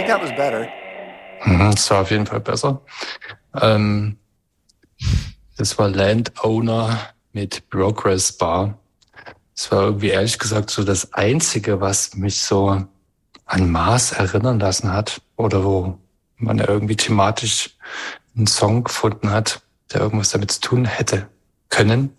think that was better. Das war auf jeden Fall besser. Das war Landowner mit Progress Bar. Das war irgendwie ehrlich gesagt so das Einzige, was mich so an Mars erinnern lassen hat oder wo man irgendwie thematisch einen Song gefunden hat, der irgendwas damit zu tun hätte können.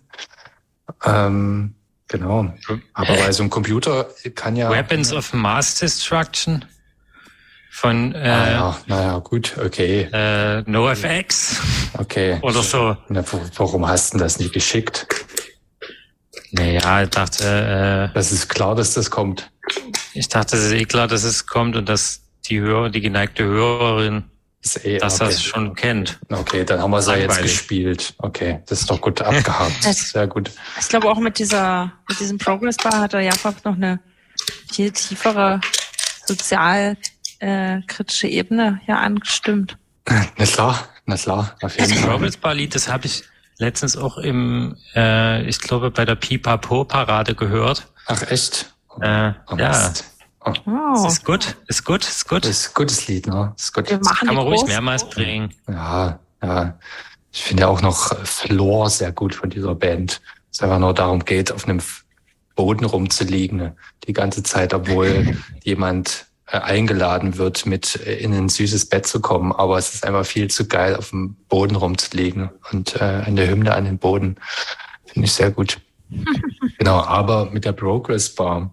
Genau. Aber bei so einem Computer kann ja... Weapons of Mass Destruction von naja, gut, okay. NoFX. Okay. Oder so. Na, warum hast du das nicht geschickt? Naja, ich dachte... das ist klar, dass das kommt. Ich dachte, es ist klar, dass es kommt und dass die geneigte Hörerin das schon kennt. Okay, dann haben wir es ja jetzt gespielt. Okay, das ist doch gut abgehakt. Sehr gut. Ich glaube auch mit diesem Progress Bar hat der Jakob noch eine viel tiefere sozialkritische Ebene hier angestimmt. Na klar, auf jeden Das Fall. Progress Bar Lied, das habe ich letztens auch ich glaube bei der Pipapo-Parade gehört. Ach echt? Ja. Oh. Ist gut. Das ist ein gutes Lied, ne? Ist gut. Wir machen kann man ruhig groß. mehrmals bringen. Ja. Ich finde ja auch noch Floor sehr gut von dieser Band. Es einfach nur darum geht, auf einem Boden rumzuliegen die ganze Zeit, obwohl jemand eingeladen wird, mit in ein süßes Bett zu kommen. Aber es ist einfach viel zu geil, auf dem Boden rumzuliegen und eine Hymne an den Boden. Finde ich sehr gut. Genau, aber mit der Progress Bar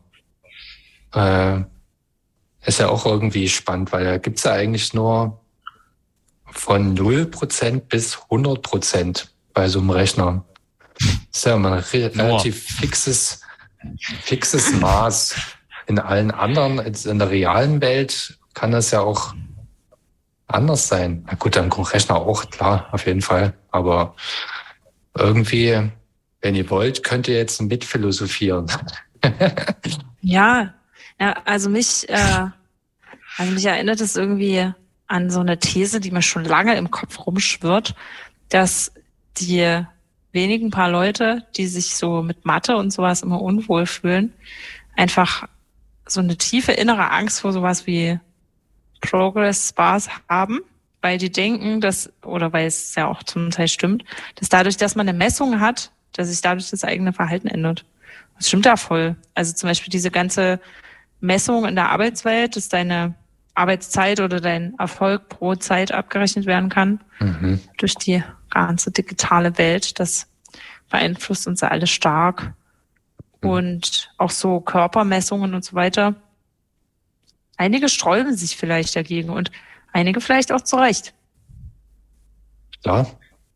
ist ja auch irgendwie spannend, weil da gibt's ja eigentlich nur von 0% bis 100% bei so einem Rechner. Das ist ja immer ein relativ fixes Maß. In allen anderen, in der realen Welt kann das ja auch anders sein. Na gut, am Rechner auch, klar, auf jeden Fall. Aber irgendwie, wenn ihr wollt, könnt ihr jetzt mitphilosophieren. Ja, also mich erinnert es irgendwie an so eine These, die mir schon lange im Kopf rumschwirrt, dass die wenigen paar Leute, die sich so mit Mathe und sowas immer unwohl fühlen, einfach so eine tiefe innere Angst vor sowas wie Progress Bars haben, weil die denken, oder weil es ja auch zum Teil stimmt, dass dadurch, dass man eine Messung hat, dass sich dadurch das eigene Verhalten ändert. Das stimmt ja voll. Also zum Beispiel diese ganze Messung in der Arbeitswelt, dass deine Arbeitszeit oder dein Erfolg pro Zeit abgerechnet werden kann durch die ganze digitale Welt, das beeinflusst uns ja alle stark. Und auch so Körpermessungen und so weiter. Einige sträuben sich vielleicht dagegen und einige vielleicht auch zu Recht. Ja.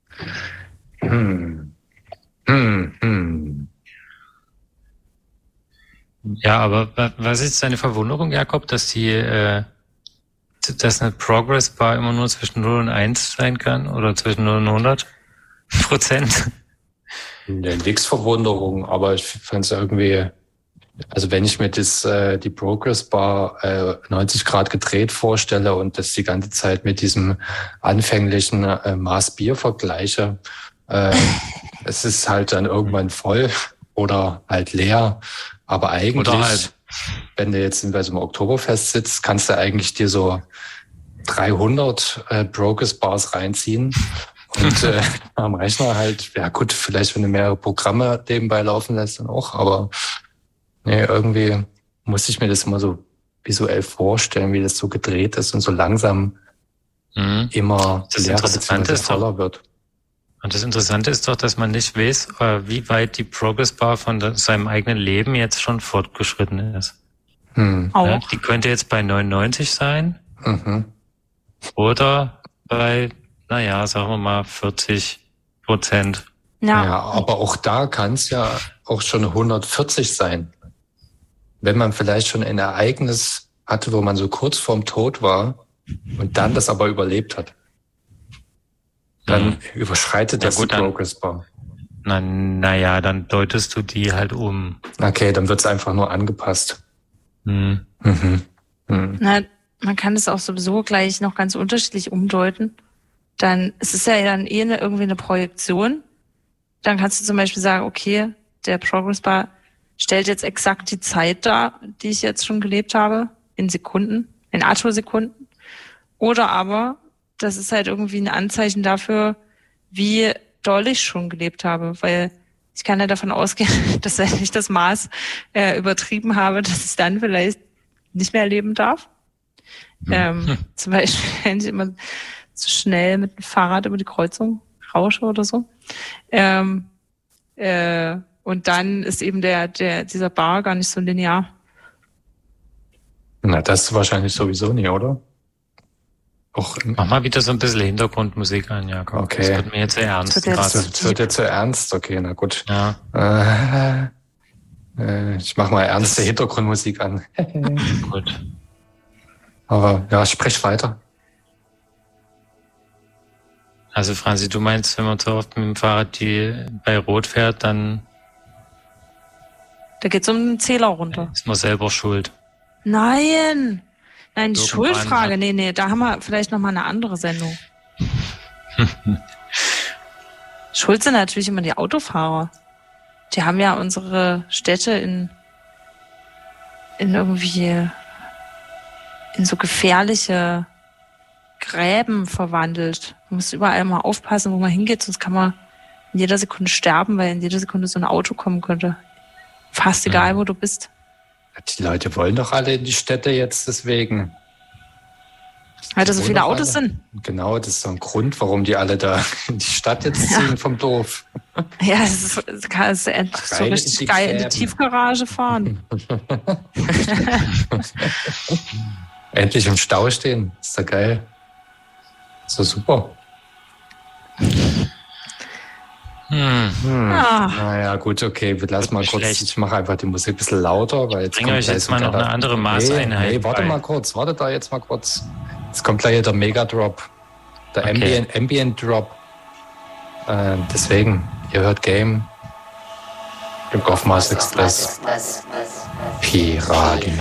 Ja, aber was ist deine Verwunderung, Jakob, dass dass eine Progress Bar immer nur zwischen 0 und 1 sein kann oder zwischen 0 und 100%? Nix Verwunderung, aber ich fand es irgendwie, also wenn ich mir die Progress Bar 90 Grad gedreht vorstelle und das die ganze Zeit mit diesem anfänglichen Maß Bier vergleiche, es ist halt dann irgendwann voll oder halt leer, aber eigentlich, wenn du jetzt bei so einem Oktoberfest sitzt, kannst du eigentlich dir so 300 Progress Bars reinziehen. Und am Rechner halt, ja gut, vielleicht wenn du mehrere Programme nebenbei laufen lässt, dann auch, aber nee, irgendwie muss ich mir das immer so visuell vorstellen, wie das so gedreht ist und so langsam immer leerer bzw. voller wird. Und das Interessante ist doch, dass man nicht weiß, wie weit die Progress Bar von seinem eigenen Leben jetzt schon fortgeschritten ist. Ja, die könnte jetzt bei 99 sein oder bei sagen wir mal 40%. Ja, aber auch da kann es ja auch schon 140 sein. Wenn man vielleicht schon ein Ereignis hatte, wo man so kurz vorm Tod war und dann das aber überlebt hat. Dann überschreitet das die Progress Bar. Naja, dann deutest du die halt um. Okay, dann wird es einfach nur angepasst. Na, man kann es auch sowieso gleich noch ganz unterschiedlich umdeuten. Dann es ist ja dann irgendwie eine Projektion. Dann kannst du zum Beispiel sagen, okay, der Progress Bar stellt jetzt exakt die Zeit dar, die ich jetzt schon gelebt habe, in Sekunden, in Attosekunden. Oder aber, das ist halt irgendwie ein Anzeichen dafür, wie doll ich schon gelebt habe, weil ich kann ja davon ausgehen, dass wenn ich das Maß übertrieben habe, dass ich dann vielleicht nicht mehr leben darf. Zum Beispiel, wenn ich immer zu schnell mit dem Fahrrad über die Kreuzung rausche oder so. Und dann ist eben dieser Bar gar nicht so linear. Na, das wahrscheinlich sowieso nicht, oder? Mach mal wieder so ein bisschen Hintergrundmusik an, Jakob. Okay. Das wird mir jetzt sehr ernst. Das wird jetzt sehr ernst. Okay, na gut. Ja. Ich mach mal ernste Hintergrundmusik an. Gut. Aber ja, sprich weiter. Also Franzi, du meinst, wenn man so oft mit dem Fahrrad bei Rot fährt, dann... Da geht's um den Zähler runter. Ist man selber schuld. Nein, die Schuldfrage, nee, da haben wir vielleicht nochmal eine andere Sendung. Schuld sind natürlich immer die Autofahrer. Die haben ja unsere Städte in so gefährliche Gräben verwandelt. Man muss überall mal aufpassen, wo man hingeht, sonst kann man in jeder Sekunde sterben, weil in jeder Sekunde so ein Auto kommen könnte. Fast egal, wo du bist. Die Leute wollen doch alle in die Städte jetzt deswegen. Weil da so viele Autos sind. Genau, das ist so ein Grund, warum die alle da in die Stadt jetzt ziehen vom Dorf. Ja, es ist endlich so richtig geil in die Tiefgarage fahren. Endlich im Stau stehen, ist doch geil. Ist doch super. Naja, gut, okay, lass mal kurz. Schlecht. Ich mache einfach die Musik ein bisschen lauter, weil jetzt kommt euch jetzt mal noch eine andere Maßeinheit. Nee, warte da jetzt mal kurz. Jetzt kommt gleich der Mega-Drop, der Ambient-Drop. Deswegen, ihr hört Game im Golfmaster Express. P-Radio.